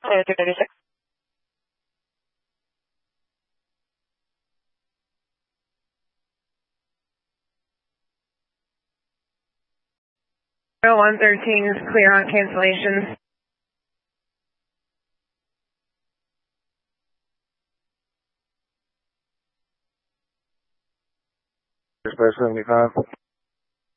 clear 336. 113 is clear on cancellations. Dispatch 75.